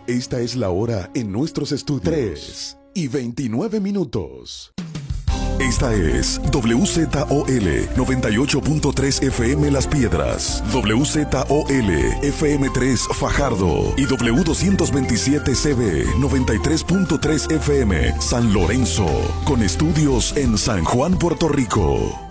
Esta es la hora en nuestros estudios. 3:29. Esta es WZOL 98.3 FM Las Piedras, WZOL FM3 Fajardo y W227CB 93.3 FM San Lorenzo, con estudios en San Juan, Puerto Rico.